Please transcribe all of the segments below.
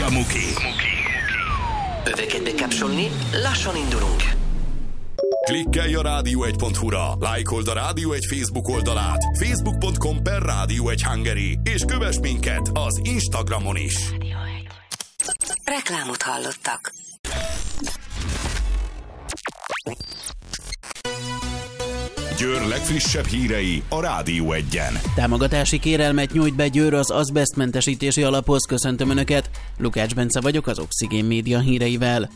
a Muki. Öveket bekapcsolni, lassan indulunk. Klikkelj a rádió1.hu-ra, lájkold a Rádió 1 Facebook oldalát, facebook.com/Rádió 1 Hungary, és kövess minket az Instagramon is. Reklámot hallottak. Győr legfrissebb hírei a Rádió 1-en. Támogatási kérelmet nyújt be Győr az azbesztmentesítési alaphoz. Köszöntöm Önöket, Lukács Bence vagyok az Oxigén Média híreivel.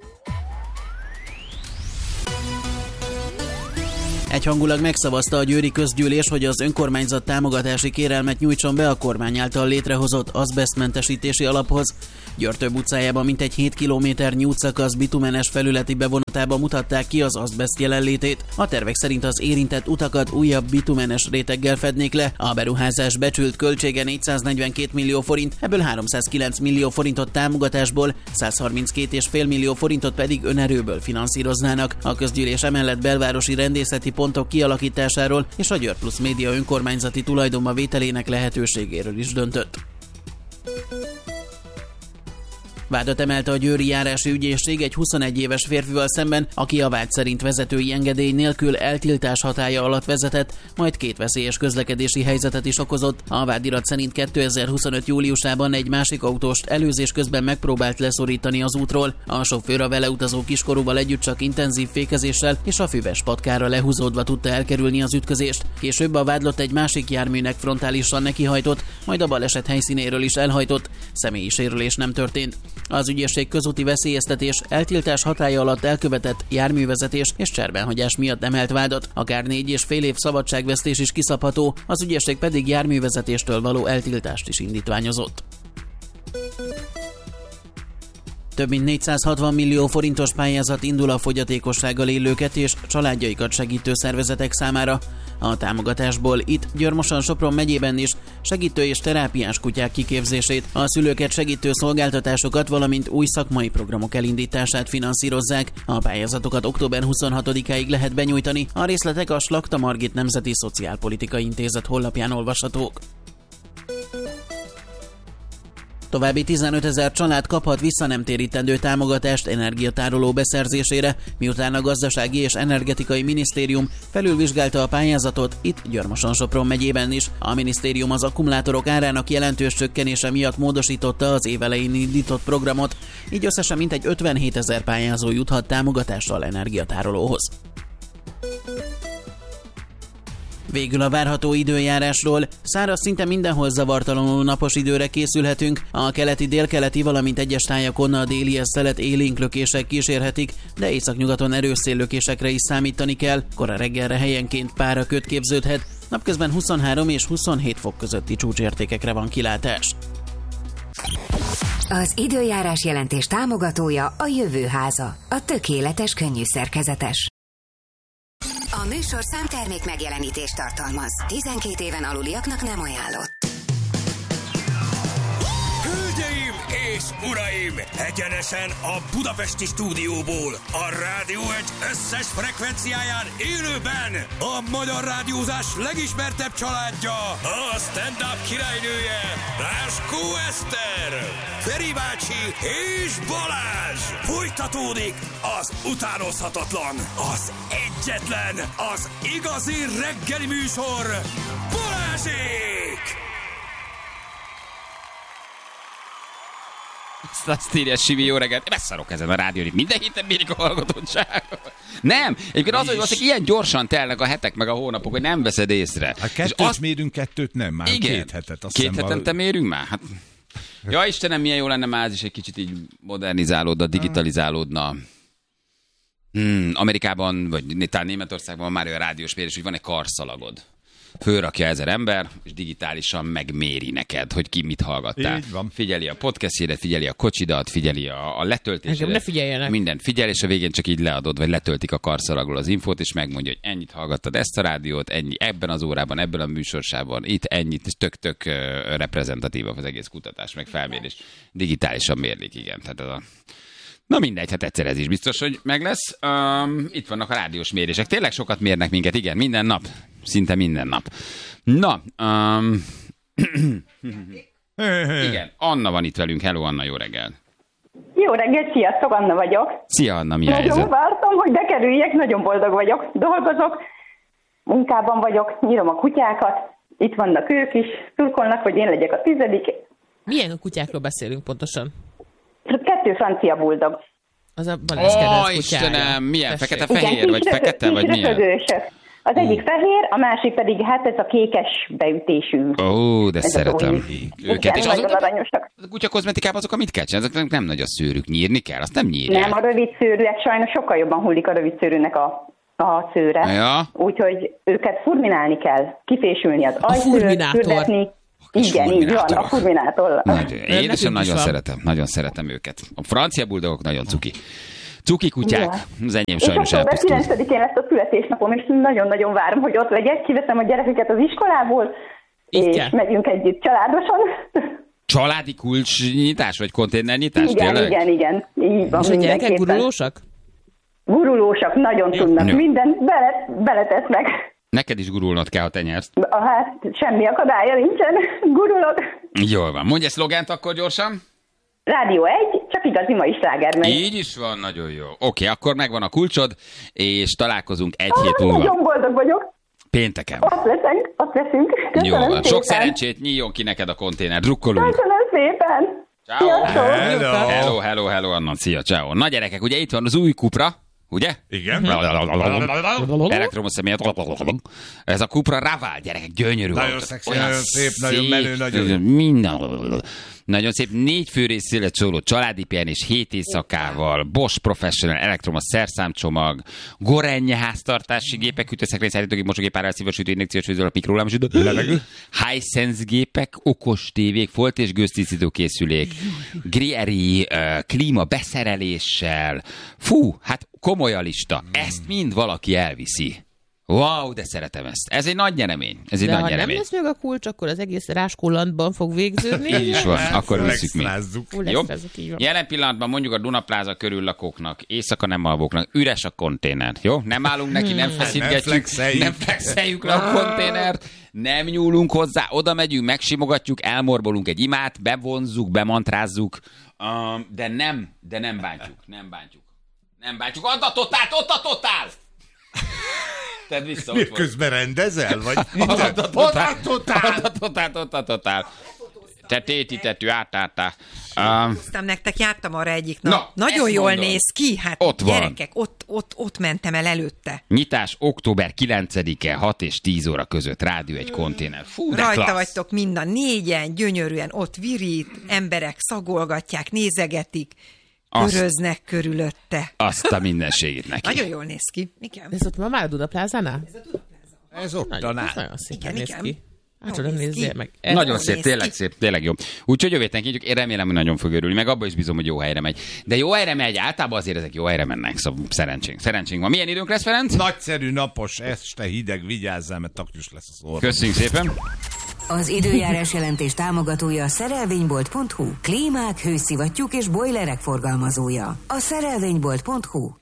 Egyhangulag megszavazta a győri közgyűlés, hogy az önkormányzat támogatási kérelmet nyújtson be a kormány által létrehozott azbesztmentesítési alaphoz. Győr több utcájában mintegy 7 kilométernyi útszakasz bitumenes felületi bevonatában mutatták ki az azbeszt jelenlétét. A tervek szerint az érintett utakat újabb bitumenes réteggel fednék le. A beruházás becsült költsége 442 millió forint, ebből 309 millió forintot támogatásból, 132,5 millió forintot pedig önerőből finanszíroznának. A közgyűlés emellett belvárosi rendészeti pontok kialakításáról és a Győr Plusz Média önkormányzati tulajdonba vételének lehetőségéről is döntött. Vádat emelte a győri járási ügyészség egy 21 éves férfival szemben, aki a vád szerint vezetői engedély nélkül eltiltás hatálya alatt vezetett, majd 2 veszélyes közlekedési helyzetet is okozott. A vádirat szerint 2025. júliusában egy másik autóst előzés közben megpróbált leszorítani az útról. A sofőr a vele utazó kiskorúval együtt csak intenzív fékezéssel és a füves patkára lehúzódva tudta elkerülni az ütközést. Később a vádlott egy másik járműnek frontálisan nekihajtott, majd a baleset helyszínéről is elhajtott. Személyi sérülés nem történt. Az ügyészség közúti veszélyeztetés, eltiltás hatálya alatt elkövetett járművezetés és cserbenhagyás miatt emelt vádat. Akár 4,5 év szabadságvesztés is kiszabható, az ügyészség pedig járművezetéstől való eltiltást is indítványozott. Több mint 460 millió forintos pályázat indul a fogyatékossággal élőket és családjaikat segítő szervezetek számára. A támogatásból itt Győr-Moson-Sopron megyében is segítő és terápiás kutyák kiképzését, a szülőket segítő szolgáltatásokat, valamint új szakmai programok elindítását finanszírozzák. A pályázatokat október 26-áig lehet benyújtani, a részletek a Slakta Margit Nemzeti Szociálpolitikai Intézet honlapján olvashatók. További 15 000 család kaphat visszanemtérítendő támogatást energiatároló beszerzésére, miután a Gazdasági és Energetikai Minisztérium felülvizsgálta a pályázatot itt Győr-Moson-Sopron megyében is. A minisztérium az akkumulátorok árának jelentős csökkenése miatt módosította az év elején indított programot, így összesen mintegy 57 000 pályázó juthat támogatással energiatárolóhoz. Végül a várható időjárásról. Száraz, szinte mindenhol zavartalanul napos időre készülhetünk. A keleti, délkeleti, valamint egyes tájakon a délihez szelet élénk lökések kísérhetik, de északnyugaton erős széllökésekre is számítani kell. Kora reggelre helyenként páraköd képződhet, napközben 23 és 27 fok közötti csúcsértékekre van kilátás. Az időjárás jelentés támogatója a Jövőháza, a tökéletes könnyű szerkezetes. A műsor számtermék megjelenítést tartalmaz. 12 éven aluliaknak nem ajánlott. Hölgyeim és uraim! Egyenesen a budapesti stúdióból, a Rádió 1 összes frekvenciáján élőben a magyar rádiózás legismertebb családja, a stand-up királynője, Ráskó Eszter, Feri bácsi és Balázs! Folytatódik az utánozhatatlan, az egyetlen, az igazi reggeli műsor, Balázsék! Azt írja Sivi, jó reggelt. Beszarok ezen a rádión, itt minden héten mérik a hallgatottságot. Nem, egyébként az, hogy valószínűleg ilyen gyorsan telnek a hetek meg a hónapok, hogy nem veszed észre. Hát kettőt mérünk, kettőt nem, már igen, 2 hetet. Két hetente mérünk már? Hát... Ja Istenem, milyen jó lenne már ez is egy kicsit így modernizálódna, digitalizálódna. Amerikában, vagy talán Németországban már olyan rádiós mérés, hogy van egy karszalagod. Fölrakja 1000 ember, és digitálisan megméri neked, hogy ki mit hallgattál. Így van. Figyeli a podcastjédet, figyeli a kocsidat, figyeli a letöltésedet. Engem ne figyeljenek. Mindent figyel, és a végén csak így leadod, vagy letöltik a karszalagról az infót, és megmondja, hogy ennyit hallgattad ezt a rádiót, ennyi ebben az órában, ebben a műsorsában, itt ennyit, és tök reprezentatív az egész kutatás, meg felmérés. Digitálisan mérlik, igen. Tehát ez a... Na mindegy, hát egyszer ez is biztos, hogy meg lesz. Itt vannak a rádiós mérések. Tényleg sokat mérnek minket, igen, minden nap. Szinte minden nap. Na, Igen, Anna van itt velünk. Hello, Anna, jó reggel. Jó reggelt, sziasztok, Anna vagyok. Szia, Anna, mi a Nagyon helyzet? vártam, hogy bekerüljek, nagyon boldog vagyok. Dolgozok, munkában vagyok, nyírom a kutyákat, itt vannak ők is, szurkolnak, hogy én legyek a 10. Milyen kutyákról beszélünk pontosan? 2 francia buldog. Az a Balázs kedvenc kutyája. Istenem, milyen? Tessék. Fekete-fehér, vagy fekete, vagy milyen? Röpögősök. Az egyik fehér, a másik pedig hát ez a kékes beütésű. Ó, de Ez az szeretem új. őket. És Igen, nagyon azok, aranyosak. a kutyakozmetikában azok, amit kell csinálni, azok nem nagy a szőrük, nyírni kell, azt nem nyírják. Nem, a rövid szőrűek sajnos sokkal jobban hullik a rövid szőrűnek a szőre. Ja. Úgyhogy őket furminálni kell, kifésülni az ajszőrt, furminátor. fürdetni. Igen, így van, a furminátor. Édesem, nagyon szeretem őket. A francia buldogok nagyon cuki. Cuki kutyák, az enyém sajnos és október elpusztult. 9-én lesz a születésnapom, és nagyon-nagyon várom, hogy ott legyek. Kiveszem a gyerekeket az iskolából, Így és kell. megyünk együtt családosan. Családi kulcsnyitás, vagy konténernyitás? Igen, tényleg? igen. Így van, És a gyerekek mindenképpen. gurulósak? Gurulósak, nagyon tudnak. Jó. Mindent beletesznek. Neked is gurulnod kell, ha te nyersz. Hát semmi akadálya nincsen. Gurulok. Jól van. Mondj egy szlogent akkor gyorsan. Rádió 1, csak igazi mai sláger megy. Így is van, nagyon jó. Oké, akkor megvan a kulcsod, és találkozunk egy hét múlva. Nagyon boldog vagyok. Pénteken. Ott leszünk. Köszönöm Jó van. szépen. Sok szerencsét, nyíljon ki neked a konténer. Drukkolunk. Köszönöm szépen. Ciao. Sziasztok. Hello, Anna. Szia, ciao. Na gyerekek, ugye itt van az új Cupra, ugye? Igen. Elektromos személyet. Ez a Cupra Raval, gyerekek, gyönyörű. Nagyon autó. szexi, Olyan nagyon szép, nagyon menő, nagyon- Minden. Nagyon szép, 4 főrészszélet szóló családi pihenés 7 éjszakával, Bosch Professional elektromos szerszámcsomag, Gorenje háztartási gépek, ütőszekrény, szállítógép, mosógép, áraszívósütő, injekciós fűzőlap, mikrohullámosütő, Hisense gépek, okos tévék, folt és gőztisztító készülék, Grieri klíma beszereléssel. Fú, hát komoly a lista. Ezt mind valaki elviszi. Wow, de szeretem ezt. Ez egy nagy nyeremény. Ez egy De nagy ha nem nyeremény. lesz meg a kulcs, akkor az egész ráskullandban fog végződni. Így is van, akkor visszük mi. Flexlázzuk. Jó? Így van. Jelen pillanatban mondjuk a Dunapláza körül lakóknak, éjszaka nem alvóknak, üres a konténer, jó? Nem állunk neki, nem feszítgetjük, nem flexeljük le a konténert, nem nyúlunk hozzá, oda megyünk, megsimogatjuk, elmorbolunk egy imát, bevonzzuk, bemantrázzuk, de nem bántjuk, nem bántjuk. Add a totál! Tedd vissza, Mi ott volt. közben rendezel? Vagy Totál. Te téti, tetű, átártá. Aztán nektek jártam arra egyik nap. Na, Nagyon ezt jól mondod. néz ki, hát Ott van. gyerekek, ott mentem el előtte. Nyitás október 9-e 6 és 10 óra között, Rádió egy konténer. Fú, de Rajta klassz. vagytok mind a 4-en, gyönyörűen, ott virít, emberek szagolgatják, nézegetik, Azt. köröznek körülötte. Azt a mindenségét neki. Nagyon jól néz ki. Igen. Ez ott ma már a Dunaplázánál? ez ott Nagyon, tanál. ez nagyon szépen Igen, néz igen. ki. Hát, Jól nem néz ki. nézzél meg. Nagyon Ez szép, néz tényleg ki. szép, tényleg jó. Úgyhogy jövő héten én remélem, hogy nagyon fog örülni, meg abban is bízom, hogy jó helyre megy. De jó helyre megy, általában azért ezek jó helyre mennek, szóval szerencsénk van. Milyen időnk lesz, Ferenc? Nagyszerű napos, este hideg, vigyázzál, mert taknyos lesz a szó. Köszönjük szépen. Az időjárás jelentés támogatója a szerelvénybolt.hu. Klímák, hőszivattyúk és bojlerek forgalmazója. A szerelvénybolt.hu.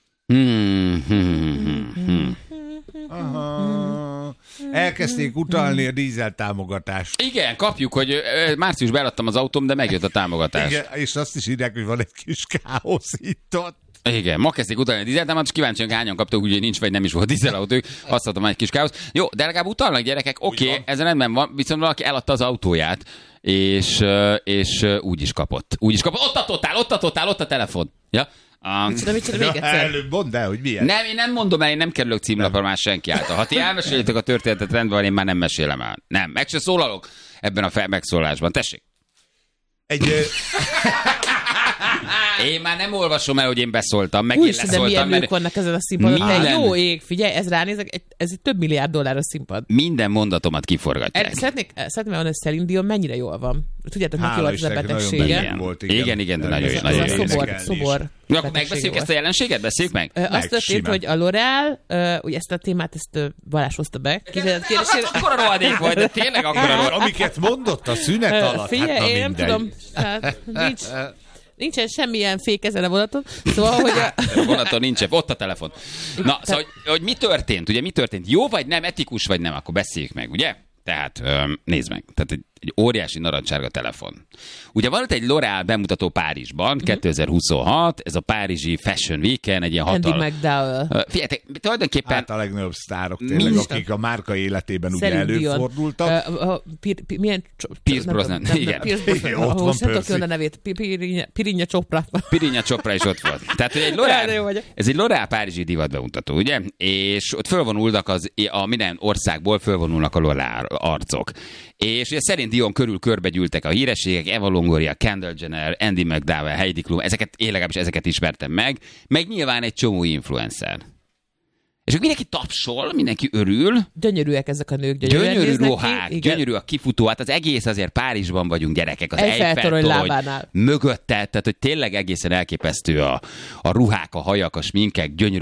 Elkezdték utalni a dízel támogatást. Igen, kapjuk, hogy márciusban eladtam az autóm, de megjött a támogatás. Igen, és azt is írják, hogy van egy kis káosz itt ott. Igen, ma kezdték utalni a dízeltámat, és kíváncsian hányan kaptak, úgyhogy nincs vagy nem is volt dízelautójuk. Azt adtam egy kis káosz. Jó, de legalább utalnak gyerekek, oké, ez rendben van, viszont valaki eladta az autóját, és úgy is kapott. Ott a totál, ott a telefon. Ja? Micsoda, még Ja, egyszer. előbb mondd el, hogy milyen. Nem, én nem mondom el, én nem kerülök címlapra már senki által. Ha ti elmesélitek a történetet, rendben van, én már nem mesélem el. Nem, meg se szólalok ebben a megszólásban. Tessék. Én már nem olvasom el, hogy én beszóltam, meg én Úristen, de milyen leszóltam, nők vannak ezen a színpadon. Minden- Te jó ég, figyelj, ez ránézek, ez egy több milliárd dolláros színpad. minden mondatomat kiforgatják. Szeretném mondani, hogy Celine Dion mennyire jól van. Tudjátok, neki Hála volt ez a Istennek, nagyon betegsége. beteg volt, Igen, de nagyon jó. Ez Nagyon a jó. szobor Jó, akkor betegsége megbeszéljük volt. ezt a jelenséget? Beszéljük meg? Azt történt, simán. hogy a L'Oréal, ugye ezt a témát, Balázs hozta be. Akkora rohadék vagy, de tényleg akkora rohadék. Amiket mondott a szünet alatt, Figyelj, hát na én nem mindegy. tudom, hát nincsen semmilyen fék ezen a vonaton. Szóval, hogy A vonaton nincs, ott a telefon. Na, szóval, hogy mi történt? Ugye mi történt? Jó vagy nem, etikus vagy nem? Akkor beszéljük meg, ugye? Tehát nézd meg. Tehát Egy óriási narancsárga telefon. Ugye volt egy L'Oréal bemutató Párizsban, 2026, ez a párizsi Fashion Week-en, egy ilyen Andy McDowell. Figyeljetek, tulajdonképpen... Hát a legnagyobb sztárok tényleg, akik a márka életében ugye előfordultak. Milyen... Pierce Brosnan, igen. Ott van Percy. A nevét. Pirinha Chopra. Pirinha Chopra is ott volt. Tehát, hogy ez egy L'Oréal párizsi divat bemutató, ugye? És ott fölvonulnak a minden országból fölvonulnak a L'Oréal arcok. És ugye szerint Dion körül körbegyűltek a hírességek, Eva Longoria, Kendall Jenner, Andy McDowell, Heidi Klum, én legalábbis ezeket ismertem meg nyilván egy csomó influencer. És mindenki tapsol, mindenki örül. Gyönyörűek ezek a nők, gyönyörű ruhák, gyönyörű a kifutó, hát az egész azért Párizsban vagyunk gyerekek, az Eiffel-torony lábánál. Mögötte, tehát hogy tényleg egészen elképesztő a ruhák, a hajak, a sminkek, gyönyörű